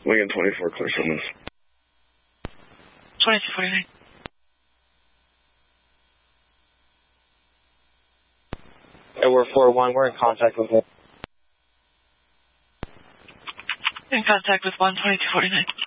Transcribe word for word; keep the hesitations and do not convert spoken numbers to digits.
Lincoln twenty-four, clear Simmons. twenty-two forty-nine. Edward four one, we're in contact with it. In contact with one twenty-two forty-nine.